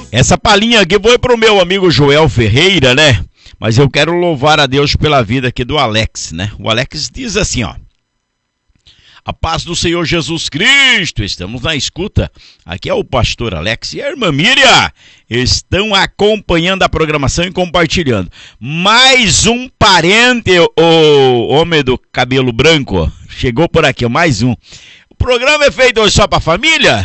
Essa palhinha aqui foi pro meu amigo Joel Ferreira, né? Mas eu quero louvar a Deus pela vida aqui do Alex, né? O Alex diz assim, ó: a paz do Senhor Jesus Cristo, estamos na escuta. Aqui é o pastor Alex e a irmã Miriam estão acompanhando a programação e compartilhando. Mais um parente, o homem do cabelo branco, chegou por aqui, mais um. O programa é feito hoje só pra família?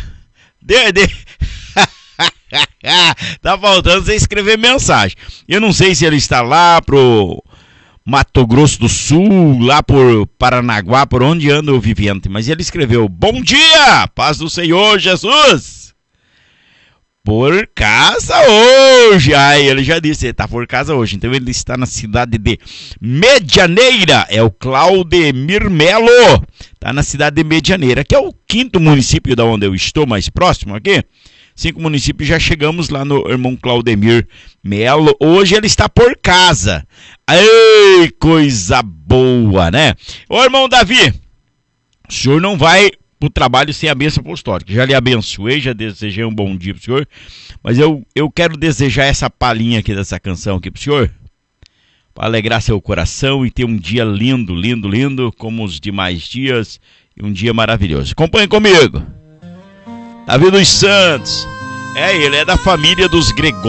Tá faltando você escrever mensagem. Eu não sei se ele está lá pro Mato Grosso do Sul, lá por Paranaguá, por onde anda o Vivente. Mas ele escreveu: bom dia, paz do Senhor Jesus. Por casa hoje. Ai, ele já disse, ele está por casa hoje. Então ele está na cidade de Medianeira. É o Claudemir Melo. Está na cidade de Medianeira, que é o 5º município da onde eu estou, mais próximo aqui. 5 municípios, já chegamos lá no irmão Claudemir Melo. Hoje ele está por casa. Ai, coisa boa, né? Ô irmão Davi, o senhor não vai pro trabalho sem a bênção apostólica. Já lhe abençoei, já desejei um bom dia pro senhor. Mas eu quero desejar essa palhinha aqui dessa canção aqui pro senhor, para alegrar seu coração e ter um dia lindo, lindo, lindo, como os demais dias, e um dia maravilhoso. Acompanhe comigo. Davi dos Santos. Ele é da família dos Gregórios.